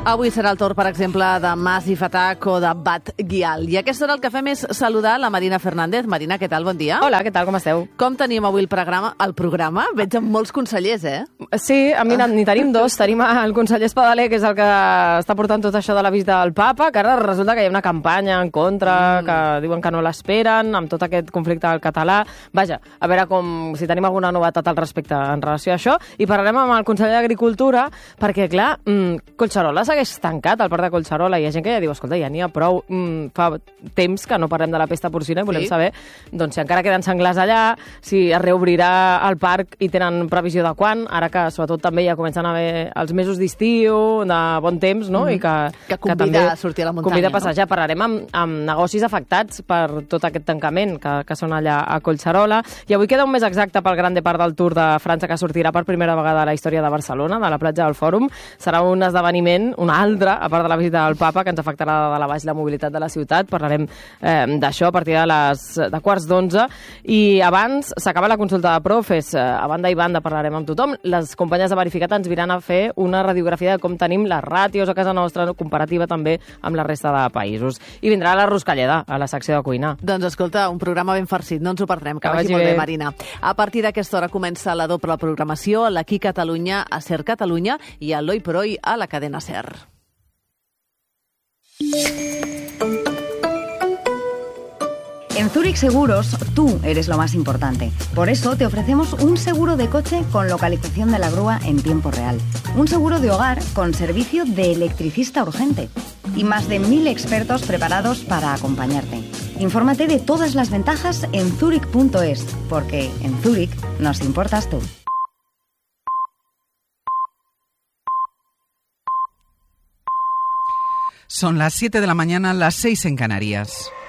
Avui serà el torn, per exemple, de Mas i Fatac o de Bat Guial. I a aquesta hora el que fem és saludar la Marina Fernández. Marina, què tal? Bon dia. Hola, què tal? Com esteu? Com tenim avui el programa? Veig amb molts consellers, eh? Sí, mira, n'hi tenim dos. Tenim el conseller Espadaler, que és el que està portant tot això de la visita del papa, que ara resulta que hi ha una campanya en contra, que diuen que no l'esperen, amb tot aquest conflicte del català. Vaja, a veure si tenim alguna novetat al respecte en relació a això. I parlarem amb el conseller d'Agricultura, perquè, clar, Collserola segueix tancat, al port de Collserola. Hi ha gent que ja diu, escolta, ja n'hi ha prou. Fa temps que no parlem de la pesta porcina i volem saber doncs, si encara queden senglars allà, si es reobrirà el parc i tenen previsió de quan, ara que sobretot també ja comencen a haver els mesos d'estiu, de bon temps, no? I que convida a sortir a la muntanya. Convida a passejar. Parlarem amb negocis afectats per tot aquest tancament que són allà a Collserola. I avui queda un mes exacte pel gran depart del Tour de França, que sortirà per primera vegada a la història de Barcelona, de la platja del Fòrum. Serà un esdeveniment, un altre, a part de la visita del papa, que ens afectarà de la baix la mobilitat de la ciutat. Parlarem d'això a partir de quarts d'11. I abans s'acaba la consulta de profes. A banda i banda parlarem amb tothom. Les companyes de Verificat ens viran a fer una radiografia de com tenim les ràtios a casa nostra, comparativa també amb la resta de països. I vindrà la Ruscalleda, a la secció de cuina. Doncs escolta, un programa ben farcit, no ens ho perdrem, que vagi molt bé, Marina. A partir d'aquesta hora comença la doble programació, l'Aquí Catalunya a Ser Catalunya i a l'Oi per Oi a la cadena Ser. En Zurich Seguros, tú eres lo más importante. Por eso te ofrecemos un seguro de coche con localización de la grúa en tiempo real. Un seguro de hogar con servicio de electricista urgente. Y más de 1000 expertos preparados para acompañarte. Infórmate de todas las ventajas en zurich.es, porque en Zurich nos importas tú. Son las 7 de la mañana, las 6 en Canarias.